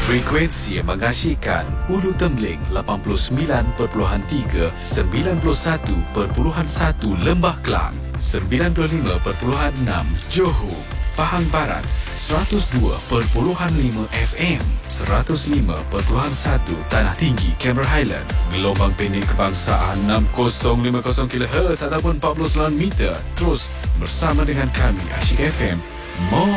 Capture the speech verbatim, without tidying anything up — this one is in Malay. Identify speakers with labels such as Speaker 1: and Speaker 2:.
Speaker 1: Frekuensi yang mengasyikkan Ulu Tembeling lapan puluh sembilan perpuluhan tiga, sembilan puluh satu perpuluhan satu Lembah Kelang, sembilan puluh lima perpuluhan enam Johor, Pahang Barat, seratus dua perpuluhan lima F M, seratus lima perpuluhan satu Tanah Tinggi, Cameron Highland, gelombang pendek kebangsaan enam kosong lima kosong kilohertz ataupun empat puluh sembilan meter. Terus bersama dengan kami Asyik F M. Mo